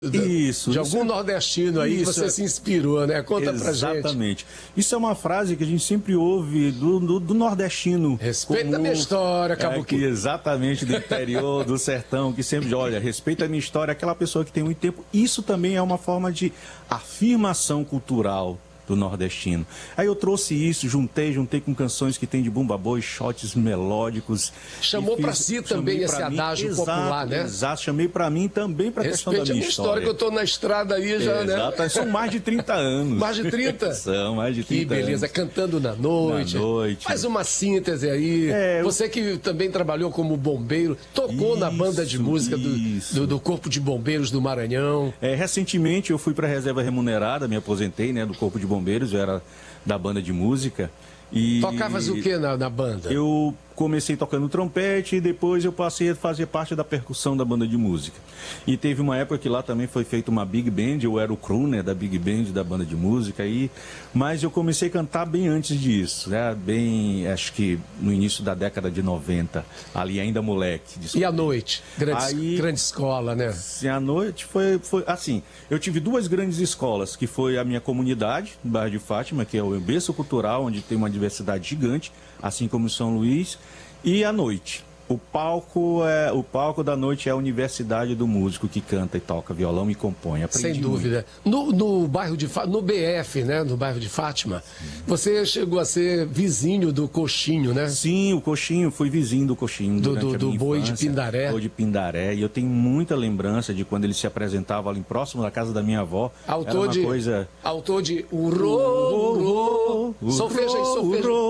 Isso. De algum nordestino aí que você se inspirou, né? Conta pra gente. Exatamente. Isso é uma frase que a gente sempre ouve do nordestino. Respeita a minha história, Cabuquinho. Exatamente, do interior, do sertão, que sempre, olha, respeita a minha história, aquela pessoa que tem muito tempo. Isso também é uma forma de afirmação cultural do nordestino. Aí eu trouxe isso, juntei com canções que tem de bumba boi, shots melódicos. Chamou para si também esse adágio popular, né? Exato, chamei para mim também para a questão da minha história. Que eu tô na estrada aí já, né? Exato, são mais de 30 anos. Mais de 30? São mais de 30 Que beleza, anos. Cantando na Noite. Na Noite. Faz uma síntese aí. Você que também trabalhou como bombeiro, tocou na banda de música do Corpo de Bombeiros do Maranhão. Recentemente eu fui para a reserva remunerada, me aposentei, né, do Corpo de Bombeiros, eu era da banda de música. Tocavas o que na banda? Eu comecei tocando trompete e depois eu passei a fazer parte da percussão da banda de música. E teve uma época que lá também foi feita uma big band, eu era o crooner da big band da banda de música, mas eu comecei a cantar bem antes disso, né? Bem, acho que no início da década de 90, ali ainda moleque. E à noite? Grande escola, né? Sim, à noite foi assim, eu tive duas grandes escolas, que foi a minha comunidade, no bairro de Fátima, que é o berço cultural, onde tem uma diversidade gigante, assim como São Luís, e à noite. O palco da noite é a universidade do músico que canta e toca violão e compõe. Aprendi Sem dúvida. No bairro no BF, né? No bairro de Fátima, você chegou a ser vizinho do Coxinho, né? Sim, o Coxinho, fui vizinho do Coxinho. Do Boi de Pindaré. Boi de Pindaré. E eu tenho muita lembrança de quando ele se apresentava ali próximo da casa da minha avó. Autor de Solfeja e Solfeja.